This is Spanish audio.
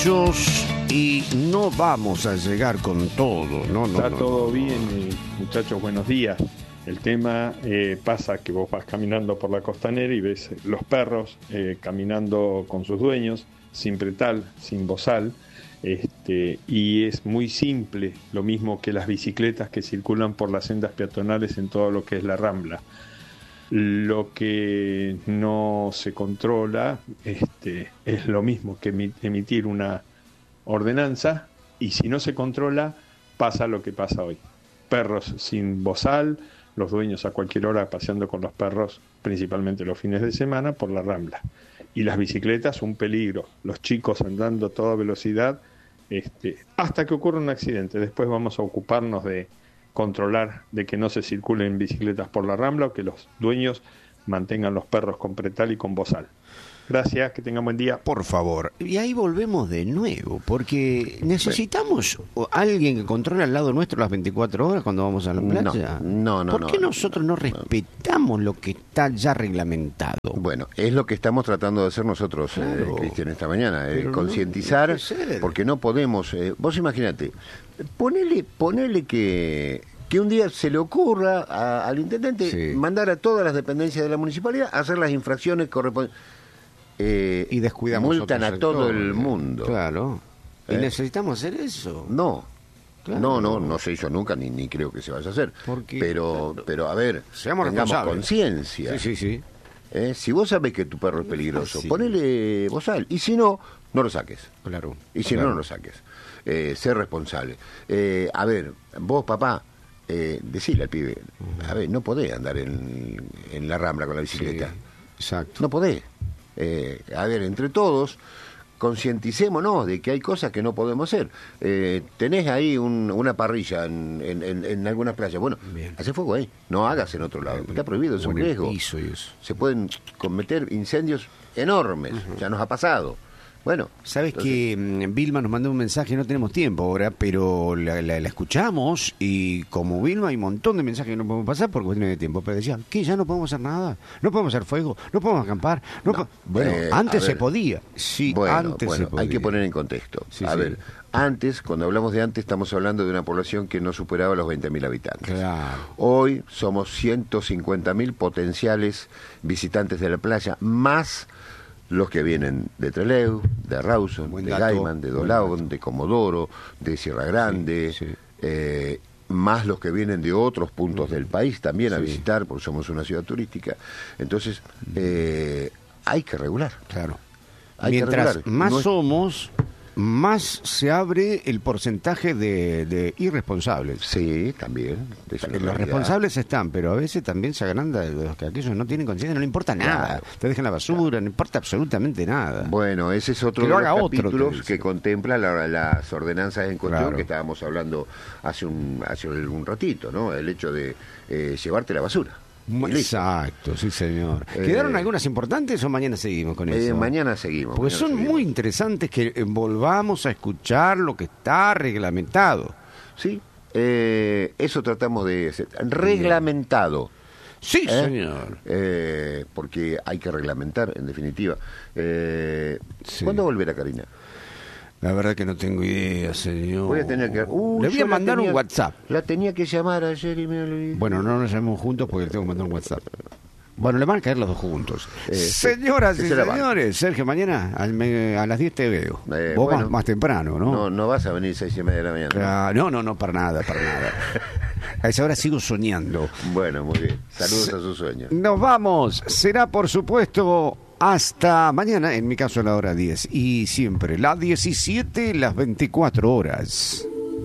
muchachos, y no vamos a llegar con todo. Está todo bien, muchachos, buenos días. El tema pasa que vos vas caminando por la costanera y ves los perros caminando con sus dueños, sin pretal, sin bozal, y es muy simple, lo mismo que las bicicletas que circulan por las sendas peatonales en todo lo que es la Rambla. Lo que no se controla es lo mismo que emitir una ordenanza, y si no se controla pasa lo que pasa hoy. Perros sin bozal, los dueños a cualquier hora paseando con los perros, principalmente los fines de semana, por la Rambla. Y las bicicletas, un peligro. Los chicos andando a toda velocidad, hasta que ocurra un accidente. Después vamos a ocuparnos de controlar de que no se circulen bicicletas por la Rambla, o que los dueños mantengan los perros con pretal y con bozal. Gracias, que tengan buen día. Por favor. Y ahí volvemos de nuevo, porque necesitamos alguien que controle al lado nuestro las 24 horas cuando vamos a la playa. No. ¿Por qué nosotros no respetamos lo que está ya reglamentado? Bueno, es lo que estamos tratando de hacer nosotros, Claro. Cristian, esta mañana. No Concientizar, puede ser. porque no podemos... vos imaginate, ponele que un día se le ocurra al intendente mandar a todas las dependencias de la municipalidad a hacer las infracciones correspondientes. Y descuidamos multan otros a todo sectores. el mundo. Claro. Y necesitamos hacer eso. No. Claro. No se hizo nunca, ni creo que se vaya a hacer. Porque, pero a ver, seamos tengamos responsables. conciencia. Sí. Si vos sabés que tu perro es peligroso, Sí. ponele bozal. Y si no, no lo saques. Claro. Y si no lo saques. Sé responsable. A ver, vos, papá, decile al pibe, a ver, no podés andar en la Rambla con la bicicleta. Sí, exacto. No podés. A ver, entre todos, concienticémonos de que hay cosas que no podemos hacer. Tenés ahí una parrilla en algunas playas. Bueno, Bien. hace fuego ahí. No hagas en otro lado. Está prohibido, es un Con el riesgo. piso y eso. Se pueden cometer incendios enormes. Ya nos ha pasado. Bueno, Sabes que Vilma nos mandó un mensaje, no tenemos tiempo ahora, pero la escuchamos, y como Vilma hay un montón de mensajes que no podemos pasar por cuestiones de tiempo, pero decían que ya no podemos hacer nada, no podemos hacer fuego, no podemos acampar. Bueno, antes se podía. Sí, antes se podía. Hay que poner en contexto. Sí. Antes, cuando hablamos de antes, estamos hablando de una población que no superaba los 20.000 habitantes. Claro. Hoy somos 150.000 potenciales visitantes de la playa, más los que vienen de Trelew, de Rawson, Buen de dato. Gaiman, de Dolaón, de Comodoro, de Sierra Grande, Sí. más los que vienen de otros puntos del país también a Sí. visitar, porque somos una ciudad turística. Entonces, hay que regular. Claro. Hay que Mientras regular. más No es- somos, más se abre el porcentaje de irresponsables. Sí, también. Es una Los realidad. responsables están, pero a veces también se agranda de los que aquellos no tienen conciencia, no le importa nada. Claro. Te dejan la basura, no importa absolutamente nada. Bueno, ese es otro Que de lo los haga otro, capítulos te dice. que contempla las ordenanzas en cuestión, Claro. que estábamos hablando hace un ratito, ¿no? El hecho de llevarte la basura. Y listo. Exacto, sí señor. ¿Quedaron algunas importantes o mañana seguimos con eso? Mañana seguimos. Porque son muy interesantes que volvamos a escuchar lo que está reglamentado. Sí, eso tratamos de hacer. Reglamentado. Sí, señor. Porque hay que reglamentar, en definitiva. Sí. ¿Cuándo volverá Karina? La verdad que no tengo idea, señor. Voy a tener que... Le voy yo a mandar un WhatsApp. La tenía que llamar ayer y me olvidé. Bueno, no nos llamemos juntos porque le tengo que mandar un WhatsApp. Bueno, le van a caer los dos juntos. Señoras y ese la señores, Sergio, mañana a las 10 te veo. Vos bueno, más temprano, ¿no? No vas a venir 6:30 de la mañana. No, para nada. A esa hora sigo soñando. Bueno, muy bien. Saludos a sus sueños. Nos vamos. Será, por supuesto, hasta mañana, en mi caso, a la hora 10. Y siempre, las 17, las 24 horas.